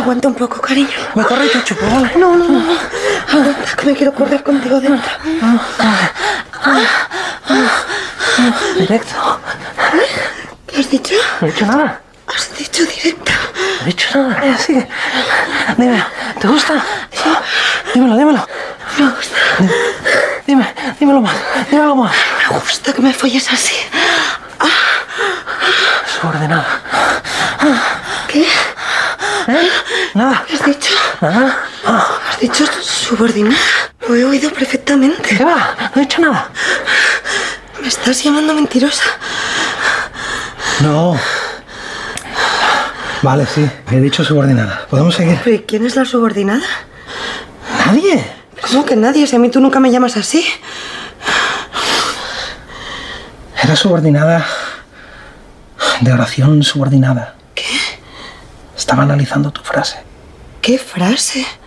Aguanta un poco, cariño. Me corre y te chupo, ¿vale? No. Aguanta, que me quiero correr contigo dentro. Directo. ¿Qué has dicho? No he dicho nada. Has dicho directa. No he dicho nada. Sigue. Dime, ¿te gusta? Sí. Dímelo. Me gusta. Dímelo más. Me gusta que me folles así. Subordinada. ¿Qué? Nada. ¿Qué has dicho? Nada. ¿Has dicho subordinada? Lo he oído perfectamente. ¿Qué va? No he dicho nada. Me estás llamando mentirosa. No. Vale, sí. He dicho subordinada. ¿Podemos seguir? ¿Pero y quién es la subordinada? ¿Nadie? ¿Cómo que nadie? Si a mí tú nunca me llamas así. Era subordinada de oración subordinada. ¿Qué? Estaba analizando tu frase. ¿Qué frase?